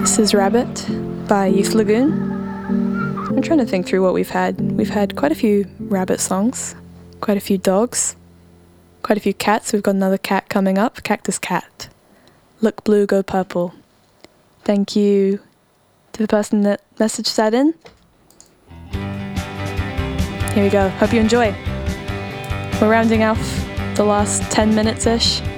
This is Rabbit by Youth Lagoon. I'm trying to think through what we've had. We've had quite a few rabbit songs, quite a few dogs, quite a few cats. We've got another cat coming up, Cactus Cat. Look blue, go purple. Thank you to the person that messaged that in. Here we go. Hope you enjoy. We're rounding off the last 10 minutes-ish.